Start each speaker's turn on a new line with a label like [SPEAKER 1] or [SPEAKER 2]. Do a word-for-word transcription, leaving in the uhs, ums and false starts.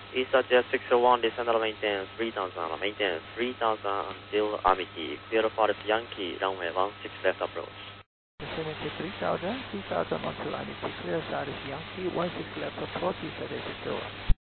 [SPEAKER 1] EasterJet six oh one, descend on maintenance three thousand, maintenance three thousand until Amity, clear for Yankee, runway one six left approach.
[SPEAKER 2] Descending to three thousand, three thousand until Amity, clear status Yankee, one six left approach, EasterJet six oh one.